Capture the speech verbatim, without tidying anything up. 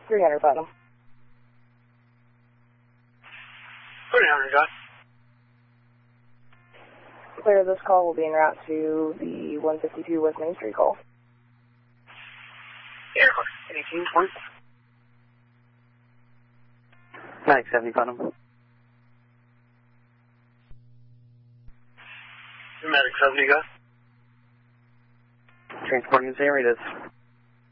three hundred Putnam. three hundred, got. Clear, this call will be en route to the one fifty-two West Main Street call. Air eighteen twenty. nine seventy Putnam. Medic seventy, got. Transporting to San Rita's.